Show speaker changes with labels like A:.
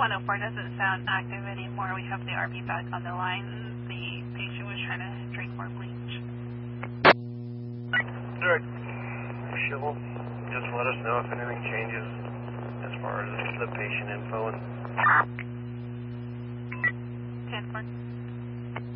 A: 104 doesn't sound active anymore. We have the RV back on the line. The patient was trying to drink more bleach.
B: Alright. She'll just let us know if anything changes as far as the patient info. And
A: 10-4.